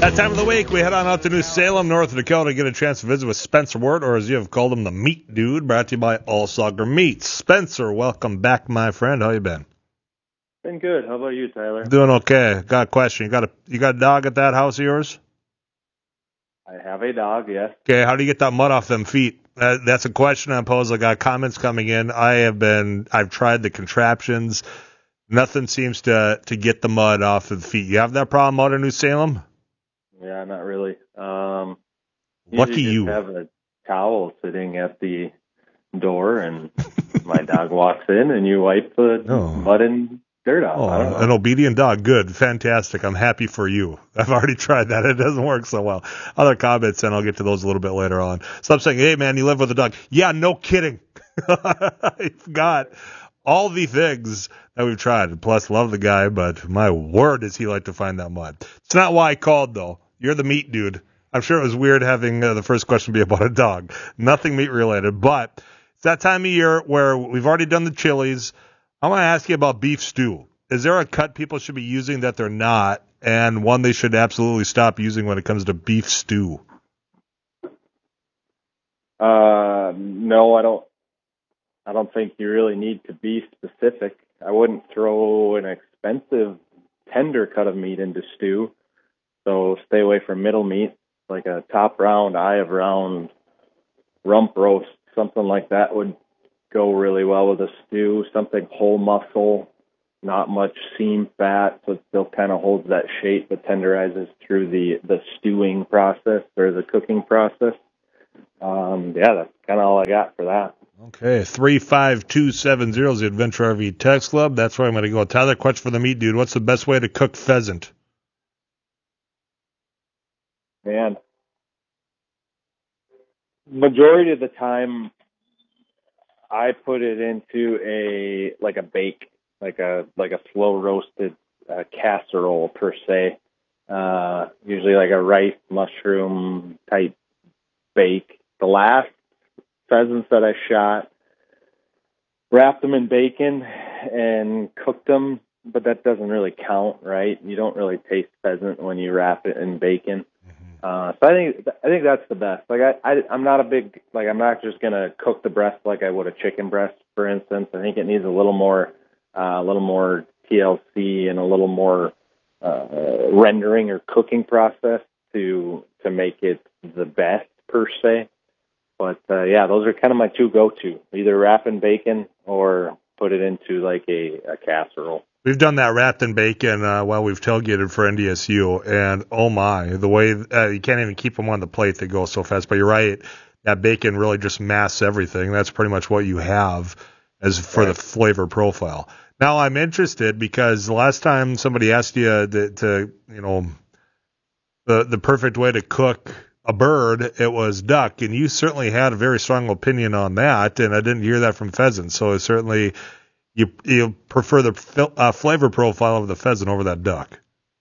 That time of the week, we head on out to New Salem, North Dakota, to get a chance to visit with Spencer Ward, or as you have called him, the Meat Dude, brought to you by Allsager Meats. Spencer, welcome back, my friend. How you been? Been good. How about you, Tyler? Doing okay. Got a question. You got a dog at that house of yours? I have a dog, yes. Okay, how do you get that mud off them feet? That's a question I pose. I got comments coming in. I've tried the contraptions. Nothing seems to get the mud off of the feet. You have that problem out in New Salem? Yeah, not really. Lucky you. you. Have a towel sitting at the door, and my dog walks in, and you wipe the mud and dirt off. Oh, I don't know. an obedient dog. Good. Fantastic. I'm happy for you. I've already tried that. It doesn't work so well. Other comments, and I'll get to those a little bit later on. Stop saying, hey, man, you live with a dog. Yeah, no kidding. I've got all the things that we've tried. Plus, love the guy, but my word, does he like to find that mud. It's not why I called, though. You're the meat dude. I'm sure it was weird having the first question be about a dog. Nothing meat related, but it's that time of year where we've already done the chilies. I want to ask you about beef stew. Is there a cut people should be using that they're not, and one they should absolutely stop using when it comes to beef stew? No, I don't think you really need to be specific. I wouldn't throw an expensive tender cut of meat into stew. So stay away from middle meat, like a top round, eye of round, rump roast, something like that would go really well with a stew. Something whole muscle, not much seam fat, so it still kind of holds that shape but tenderizes through the stewing process or the cooking process. That's kind of all I got for that. Okay, 35270 is the Adventure RV Text Club. That's where I'm going to go. Tyler, question for the meat dude. What's the best way to cook pheasant? Man, majority of the time, I put it into a bake, like a slow roasted casserole per se. Usually like a rice mushroom type bake. The last pheasants that I shot, wrapped them in bacon and cooked them, but that doesn't really count, right? You don't really taste pheasant when you wrap it in bacon. So I think that's the best. Like I'm not a big, like I'm not just gonna cook the breast like I would a chicken breast, for instance. I think it needs a little more TLC and a little more rendering or cooking process to make it the best per se. But those are kind of my two go-to: either wrap in bacon or put it into like a casserole. We've done that wrapped in bacon while we've tailgated for NDSU, and oh my, the way you can't even keep them on the plate, they go so fast. But you're right, that bacon really just masks everything. That's pretty much what you have as for the flavor profile. Now I'm interested because the last time somebody asked you the perfect way to cook a bird, it was duck, and you certainly had a very strong opinion on that, and I didn't hear that from pheasant. So it certainly. You prefer the flavor profile of the pheasant over that duck?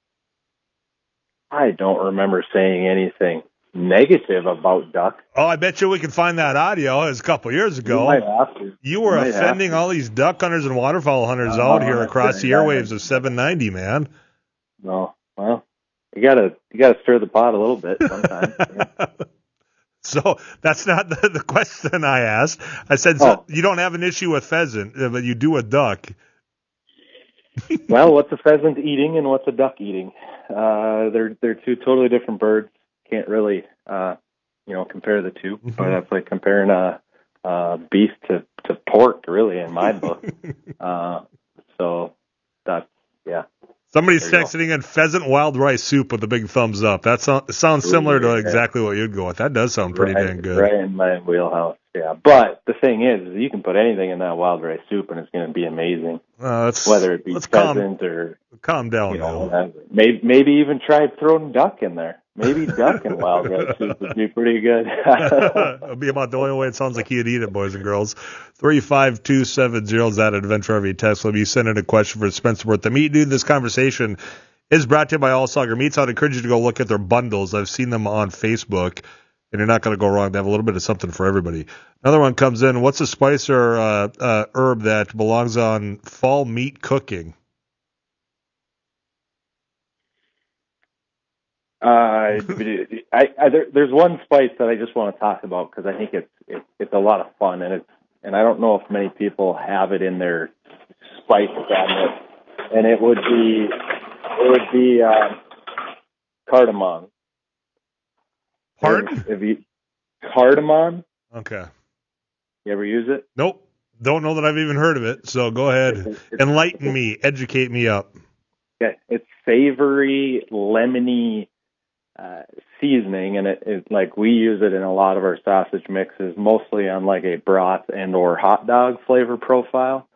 I don't remember saying anything negative about duck. Oh, I bet you we can find that audio. It was a couple years ago. You might have to. You were offending all these duck hunters and waterfowl hunters out here across the airwaves of 790, man. No, well, you gotta stir the pot a little bit sometimes. Yeah. So that's not the question I asked. I said so you don't have an issue with pheasant, but you do with duck. Well, what's a pheasant eating and what's a duck eating? They're two totally different birds. Can't really compare the two. Mm-hmm. But that's like comparing beef to pork, really, in my book. So that's Somebody's texting in pheasant wild rice soup with a big thumbs up. That sounds similar to exactly what you'd go with. That does sound pretty dang good. Right in my wheelhouse, yeah. But the thing is, you can put anything in that wild rice soup and it's going to be amazing. Whether it be pheasant or... Calm down. Maybe even try throwing duck in there. Maybe duck and wild rice soup would be pretty good. It'll be about the only way it sounds like he'd eat it, boys and girls. 35270 is that Adventure RV Text Club. You send in a question for Spencer Worth. The Meat Dude, this conversation is brought to you by Allsager Meats. I'd encourage you to go look at their bundles. I've seen them on Facebook, and you're not going to go wrong. They have a little bit of something for everybody. Another one comes in. What's a spice or herb that belongs on fall meat cooking? There's one spice that I just want to talk about because I think it's a lot of fun, and I don't know if many people have it in their spice cabinet, and it would be cardamom. Pardon? Cardamom. Okay. You ever use it? Nope. Don't know that I've even heard of it. So go ahead, enlighten me, educate me up. Okay, it's savory, lemony seasoning, and it like we use it in a lot of our sausage mixes, mostly on like a broth and or hot dog flavor profile.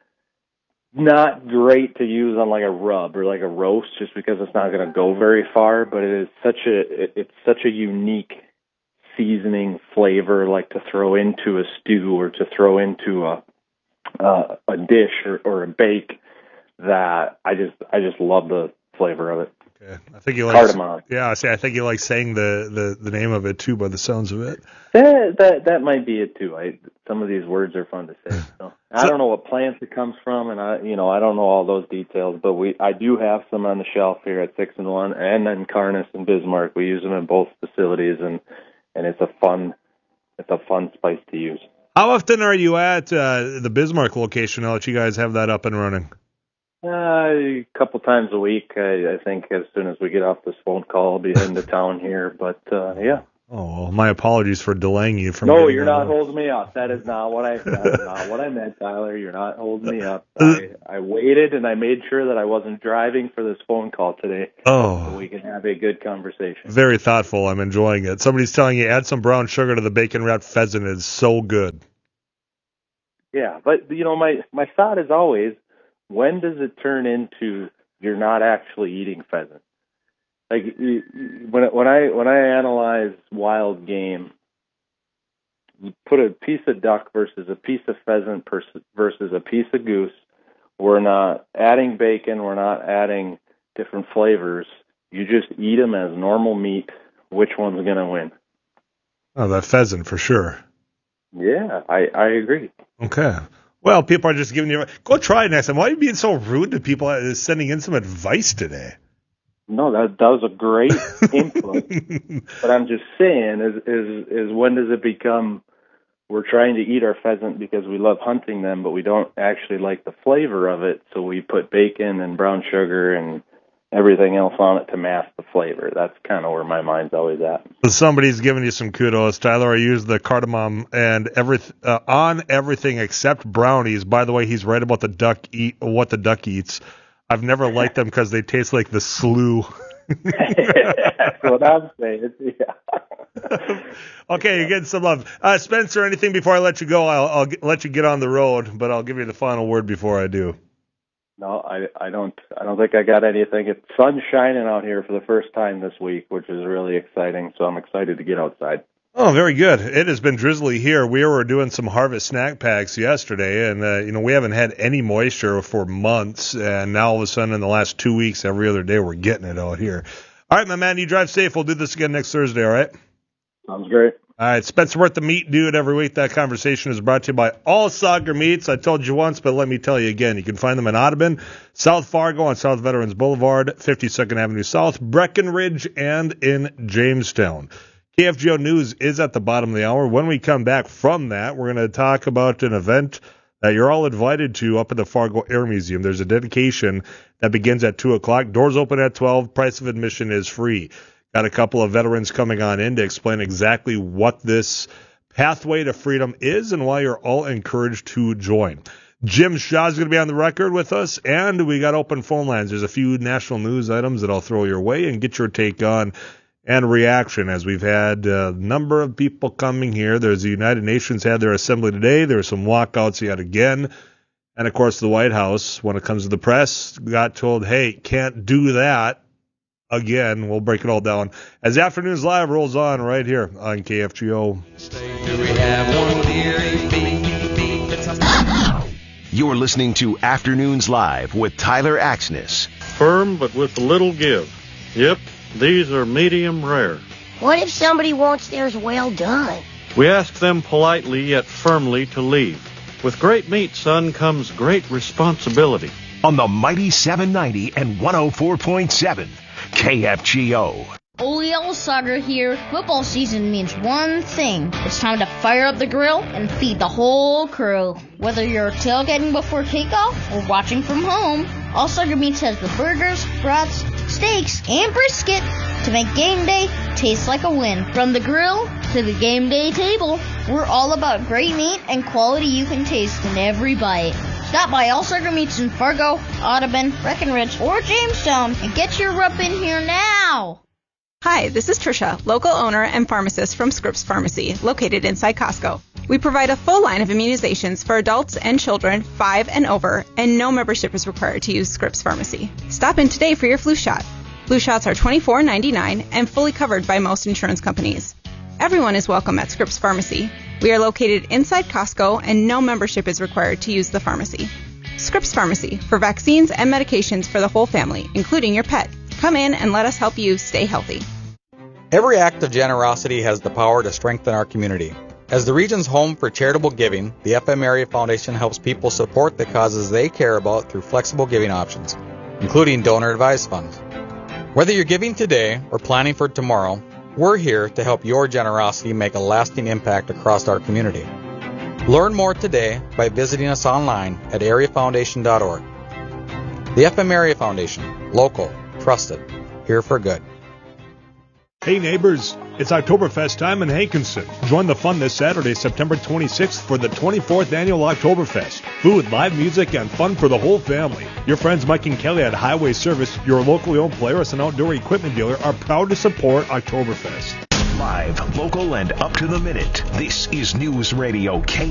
Not great to use on like a rub or like a roast, just because it's not going to go very far. But it is it's such a unique seasoning flavor, like to throw into a stew or to throw into a dish or a bake, that I just love the flavor of it. Okay. I think you like cardamom. Yeah, I think you like saying the name of it too, by the sounds of it. That might be it too. Some of these words are fun to say. So I don't know what plants it comes from, and I don't know all those details, but I do have some on the shelf here at 6 and 1 and then Carnus and Bismarck. We use them in both facilities, and it's a fun spice to use. How often are you at the Bismarck location now that you guys have that up and running? A couple times a week. I think as soon as we get off this phone call, I'll be heading to town here. But yeah. Oh, well, my apologies for delaying you from. No, you're not holding me up. That is not what I meant, Tyler. You're not holding me up. I waited and I made sure that I wasn't driving for this phone call today. Oh, so we can have a good conversation. Very thoughtful. I'm enjoying it. Somebody's telling you add some brown sugar to the bacon wrapped pheasant. It's so good. Yeah, but my thought is always, when does it turn into you're not actually eating pheasant? Like when I analyze wild game, you put a piece of duck versus a piece of pheasant versus a piece of goose. We're not adding bacon. We're not adding different flavors. You just eat them as normal meat. Which one's going to win? Oh, that pheasant for sure. Yeah, I agree. Okay. Well, people are just giving you... Go try it next time. Why are you being so rude to people sending in some advice today? No, that was a great input. But I'm just saying, is when does it become we're trying to eat our pheasant because we love hunting them, but we don't actually like the flavor of it, so we put bacon and brown sugar and everything else on it to mask the flavor. That's kind of where my mind's always at. Somebody's giving you some kudos, Tyler. I use the cardamom and on everything except brownies. By the way, he's right about what the duck eats. I've never liked them because they taste like the slough. That's what I'm saying. Yeah. Okay, you're getting some love. Spencer, anything before I let you go? I'll let you get on the road, but I'll give you the final word before I do. No, I don't think I got anything. It's sun shining out here for the first time this week, which is really exciting. So I'm excited to get outside. Oh, very good. It has been drizzly here. We were doing some harvest snack packs yesterday, and we haven't had any moisture for months. And now all of a sudden, in the last 2 weeks, every other day, we're getting it out here. All right, my man, you drive safe. We'll do this again next Thursday. All right. Sounds great. All right, Spencer Worth, the Meat Dude. Every week, that conversation is brought to you by All Sager Meats. I told you once, but let me tell you again. You can find them in Audubon, South Fargo on South Veterans Boulevard, 52nd Avenue South, Breckenridge, and in Jamestown. KFGO News is at the bottom of the hour. When we come back from that, we're going to talk about an event that you're all invited to up at the Fargo Air Museum. There's a dedication that begins at 2 o'clock. Doors open at 12. Price of admission is free. Got a couple of veterans coming on in to explain exactly what this pathway to freedom is and why you're all encouraged to join. Jim Shaw's going to be on the record with us, and we got open phone lines. There's a few national news items that I'll throw your way and get your take on and reaction, as we've had a number of people coming here. There's the United Nations had their assembly today. There's some walkouts yet again. And, of course, the White House, when it comes to the press, got told, hey, can't do that. Again, we'll break it all down as Afternoons Live rolls on right here on KFGO. You're listening to Afternoons Live with Tyler Axness. Firm but with little give. Yep, these are medium rare. What if somebody wants theirs well done? We ask them politely yet firmly to leave. With great meat, son, comes great responsibility. On the mighty 790 and 104.7. KFGO. Ole Yellow Saga here. Football season means one thing. It's time to fire up the grill and feed the whole crew. Whether you're tailgating before kickoff or watching from home, All Saga Meats has the burgers, brats, steaks, and brisket to make game day taste like a win. From the grill to the game day table, we're all about great meat and quality you can taste in every bite. Stop by All Saga Meats in Fargo, Audubon, Breckenridge, or Jamestown and get your rub in here now. Hi, this is Trisha, local owner and pharmacist from Scripps Pharmacy, located inside Costco. We provide a full line of immunizations for adults and children 5 and over, and no membership is required to use Scripps Pharmacy. Stop in today for your flu shot. Flu shots are $24.99 and fully covered by most insurance companies. Everyone is welcome at Scripps Pharmacy. We are located inside Costco, and no membership is required to use the pharmacy. Scripps Pharmacy, for vaccines and medications for the whole family, including your pet. Come in and let us help you stay healthy. Every act of generosity has the power to strengthen our community. As the region's home for charitable giving, the FM Area Foundation helps people support the causes they care about through flexible giving options, including donor-advised funds. Whether you're giving today or planning for tomorrow, we're here to help your generosity make a lasting impact across our community. Learn more today by visiting us online at areafoundation.org. The FM Area Foundation, local, trusted, here for good. Hey neighbors, it's Oktoberfest time in Hankinson. Join the fun this Saturday, September 26th for the 24th Annual Oktoberfest. Food, live music, and fun for the whole family. Your friends Mike and Kelly at Highway Service, your locally owned Polaris and outdoor equipment dealer, are proud to support Oktoberfest. Live, local, and up to the minute. This is News Radio K.